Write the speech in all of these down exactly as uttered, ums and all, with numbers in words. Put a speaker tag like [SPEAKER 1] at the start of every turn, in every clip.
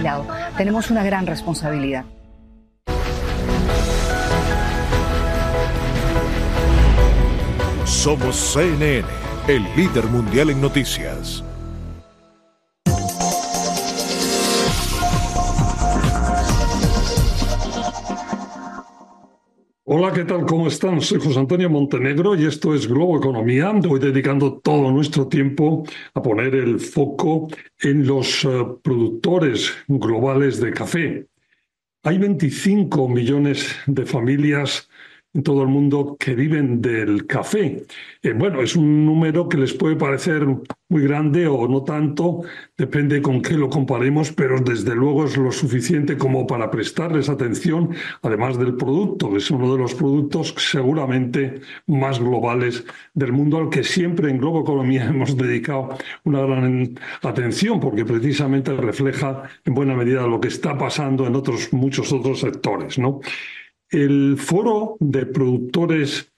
[SPEAKER 1] lado. Tenemos una gran responsabilidad.
[SPEAKER 2] Somos C N N, el líder mundial en noticias.
[SPEAKER 3] Hola, ¿qué tal? ¿Cómo están? Soy José Antonio Montenegro y esto es Globo Economía. Hoy dedicando todo nuestro tiempo a poner el foco en los uh, productores globales de café. Hay veinticinco millones de familias en todo el mundo que viven del café. Eh, bueno, es un número que les puede parecer muy grande o no tanto, depende con qué lo comparemos, pero desde luego es lo suficiente como para prestarles atención, además del producto, que es uno de los productos seguramente más globales del mundo, al que siempre en Globo Economía hemos dedicado una gran atención, porque precisamente refleja en buena medida lo que está pasando en otros, muchos otros sectores, ¿no? El foro de productores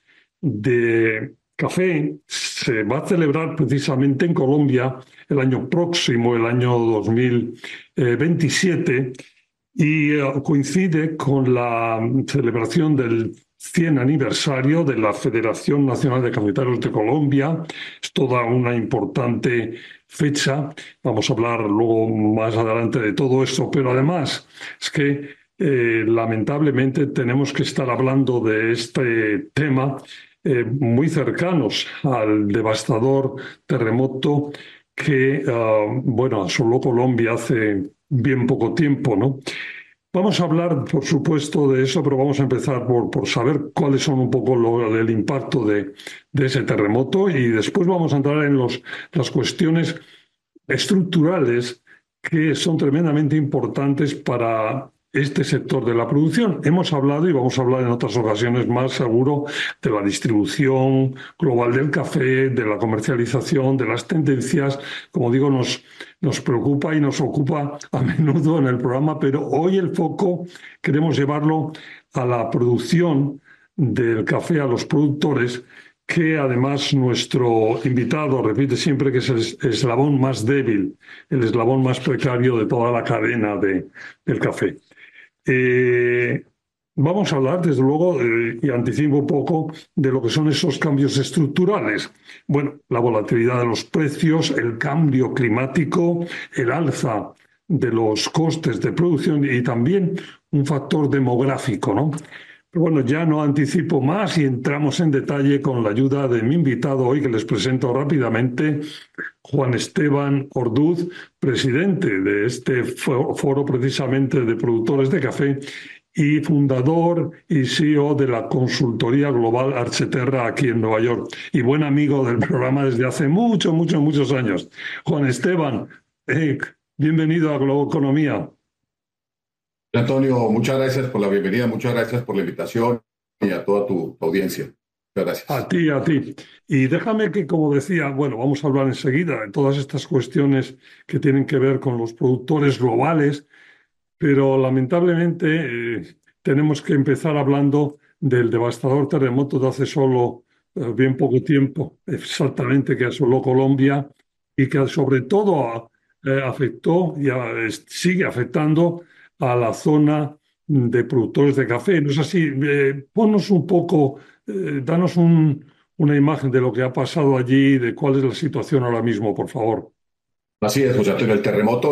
[SPEAKER 3] de café se va a celebrar precisamente en Colombia el año próximo, el año dos mil veintisiete, y coincide con la celebración del cien aniversario de la Federación Nacional de Cafeteros de Colombia. Es toda una importante fecha. Vamos a hablar luego más adelante de todo esto, pero además es que Eh, lamentablemente tenemos que estar hablando de este tema eh, muy cercanos al devastador terremoto que, uh, bueno, asoló Colombia hace bien poco tiempo, ¿no? Vamos a hablar, por supuesto, de eso, pero vamos a empezar por, por saber cuáles son un poco lo, el impacto de, de ese terremoto y después vamos a entrar en los, las cuestiones estructurales que son tremendamente importantes para este sector de la producción. Hemos hablado, y vamos a hablar en otras ocasiones más seguro, de la distribución global del café, de la comercialización, de las tendencias. Como digo, nos, nos preocupa y nos ocupa a menudo en el programa, pero hoy el foco queremos llevarlo a la producción del café, a los productores, que además nuestro invitado repite siempre que es el eslabón más débil, el eslabón más precario de toda la cadena de, del café. Eh, vamos a hablar, desde luego, eh, y anticipo un poco, de lo que son esos cambios estructurales. Bueno, la volatilidad de los precios, el cambio climático, el alza de los costes de producción y también un factor demográfico, ¿no? Pero bueno, ya no anticipo más y entramos en detalle con la ayuda de mi invitado hoy, que les presento rápidamente, Juan Esteban Orduz, presidente de este foro precisamente de productores de café y fundador y C E O de la consultoría global Archeterra aquí en Nueva York y buen amigo del programa desde hace muchos, muchos, muchos años. Juan Esteban, eh, bienvenido a Globo Economía.
[SPEAKER 4] Antonio, muchas gracias por la bienvenida, muchas gracias por la invitación y a toda tu audiencia. Muchas gracias.
[SPEAKER 3] A ti, a ti. Y déjame que, como decía, bueno, vamos a hablar enseguida de todas estas cuestiones que tienen que ver con los productores globales, pero lamentablemente eh, tenemos que empezar hablando del devastador terremoto de hace solo eh, bien poco tiempo, exactamente, que asoló Colombia y que sobre todo eh, afectó y eh, sigue afectando a la zona de productores de café. ¿No es así? Eh, ponnos un poco, eh, danos un, una imagen de lo que ha pasado allí, de cuál es la situación ahora mismo, por favor.
[SPEAKER 4] Así es, José Antonio, el terremoto